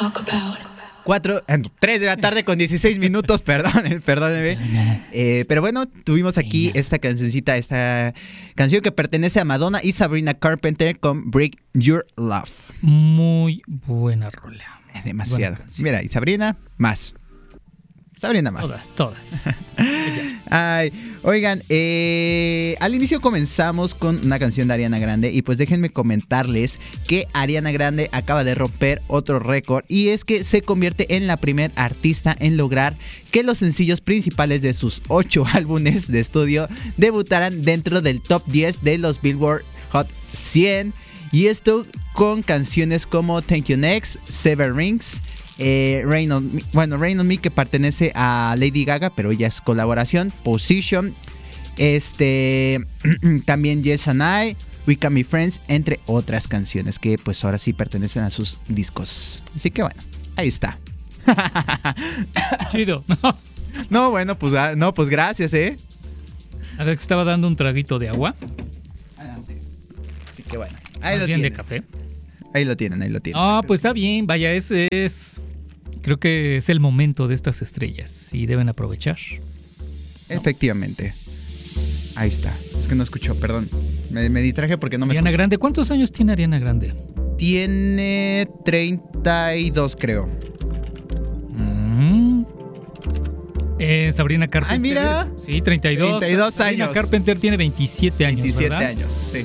3 de la tarde con 16 minutos, perdónenme. Pero bueno, tuvimos aquí esta canción que pertenece a Madonna y Sabrina Carpenter con Break Your Love. Muy buena rola. Demasiado. Mira, y Sabrina más. Todas. Ay, oigan, al inicio comenzamos con una canción de Ariana Grande y pues déjenme comentarles que Ariana Grande acaba de romper otro récord y es que se convierte en la primer artista en lograr que los sencillos principales de sus 8 álbumes de estudio debutaran dentro del top 10 de los Billboard Hot 100 y esto con canciones como Thank You Next, Seven Rings, Rain on Me, que pertenece a Lady Gaga, pero ella es colaboración, Position, también Yes and I, We Can Be Friends, entre otras canciones que pues ahora sí pertenecen a sus discos. Así que bueno, ahí está. Chido. No, bueno, pues gracias, A ver, que estaba dando un traguito de agua. Adelante. Así que bueno, ahí lo tienen. tienen. De café. Ahí lo tienen. Pues está bien, vaya, creo que es el momento de estas estrellas y deben aprovechar. Efectivamente. Ahí está. Es que no escuchó, perdón. Me distraje porque no me Ariana Grande, ¿cuántos años tiene Ariana Grande? Tiene 32, creo. Sabrina Carpenter. Ay, mira. Sí, 32. 32 Sabrina años. Carpenter tiene 27 años, 27 ¿verdad? años, sí.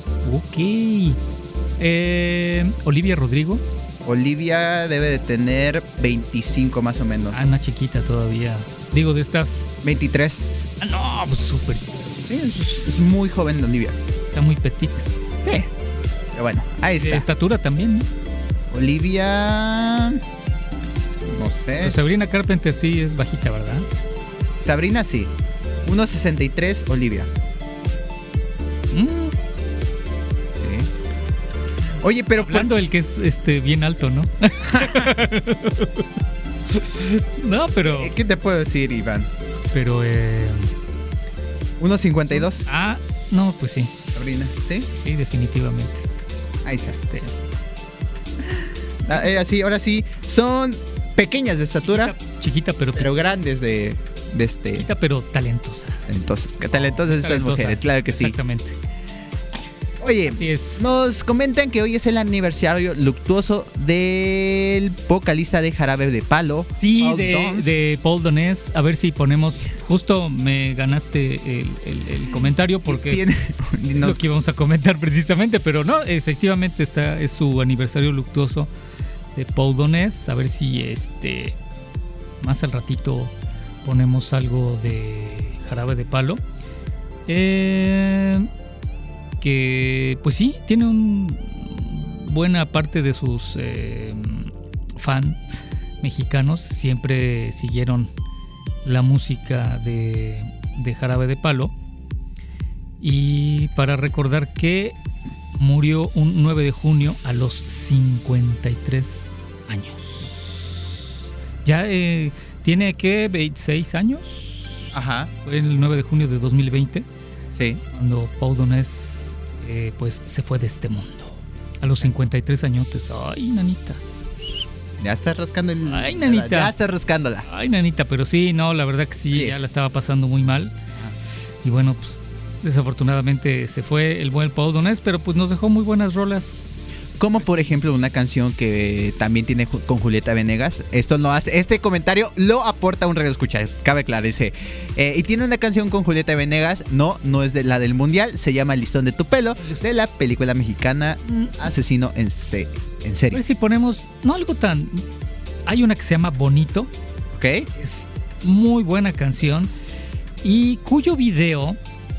Ok. Olivia Rodrigo. Olivia debe de tener 25 más o menos. Una chiquita todavía. Digo, de estas... 23. No, pues súper. Sí, es muy joven Olivia. Está muy petita. Sí. Pero bueno, ahí está. De estatura también, ¿no? Olivia... No sé. Pero Sabrina Carpenter sí es bajita, ¿verdad? Sabrina sí. 1.63 Olivia. Sí. Oye, pero... Hablando del que es bien alto, ¿no? No, pero... ¿Qué te puedo decir, Iván? Pero... 1.52. No, pues sí. Sabrina, ¿sí? Sí, definitivamente. Ahí está. Ahora sí, son pequeñas de estatura. Chiquita, pero grandes de Chiquita, pero talentosa. Qué talentosas estas mujeres, claro que sí. Exactamente. Oye, así es. Nos comentan que hoy es el aniversario luctuoso del vocalista de Jarabe de Palo. Sí, de Paul Donés. A ver si ponemos... Justo me ganaste el comentario porque es lo que íbamos a comentar precisamente, pero no, efectivamente es su aniversario luctuoso de Paul Donés. A ver si más al ratito ponemos algo de Jarabe de Palo. Que pues sí, tiene buena parte de sus fans mexicanos siempre siguieron la música de Jarabe de Palo. Y para recordar que murió un 9 de junio a los 53 años. Ya tiene que 26 años. Ajá. Fue el 9 de junio de 2020. Sí. Cuando Paul Donés pues se fue de este mundo a los 53 añotes. Ay, nanita. Ya está rascando Ay, nanita. Ya está rascándola. Ay, nanita, pero sí, no, la verdad que sí, ya la estaba pasando muy mal. Y bueno, pues desafortunadamente se fue el buen Paul Donés, pero pues nos dejó muy buenas rolas. Como por ejemplo una canción que también tiene con Julieta Venegas. Este comentario lo aporta un radioescucha, cabe aclarar, dice. Y tiene una canción con Julieta Venegas, no es de la del mundial, se llama El listón de tu pelo, de la película mexicana Asesino en serie. A ver si ponemos, no algo tan... Hay una que se llama Bonito. Ok. Es muy buena canción y cuyo video...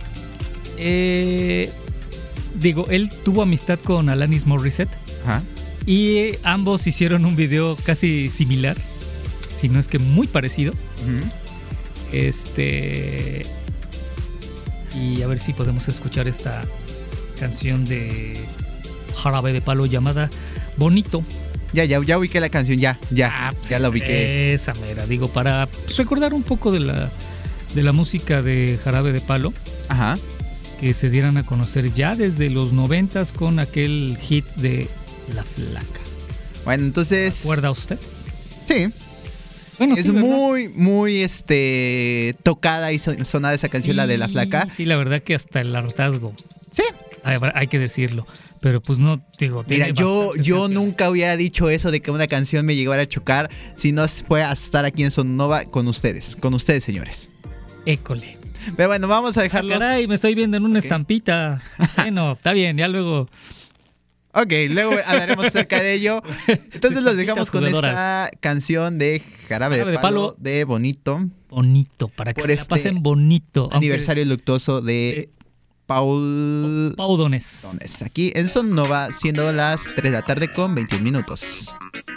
él tuvo amistad con Alanis Morissette. Ajá. Y ambos hicieron un video casi similar, si no es que muy parecido. Uh-huh. Y a ver si podemos escuchar esta canción de Jarabe de Palo llamada Bonito. Ya ubiqué la canción, ya la ubiqué. Esa mera, digo, para recordar un poco de la música de Jarabe de Palo. Ajá. Que se dieran a conocer ya desde los 90s con aquel hit de La Flaca. Bueno, entonces... ¿Recuerda usted? Sí. Bueno, es sí, muy tocada y sonada esa canción, la de La Flaca. Sí, la verdad que hasta el hartazgo. Sí. Hay que decirlo. Pero pues no, digo... Mira, yo nunca hubiera dicho eso de que una canción me llegara a chocar si no fue a estar aquí en Sonova con ustedes, señores. École. Pero bueno, vamos a dejarlo. Caray, me estoy viendo en una estampita. Bueno, está bien, ya luego... Ok, luego hablaremos acerca de ello. Entonces los dejamos con esta canción de Jarabe de Palo de Bonito. Bonito, para que se la pasen bonito. Aniversario luctuoso de Pau Donés. Aquí en Sonova, siendo las 3 de la tarde con 21 minutos.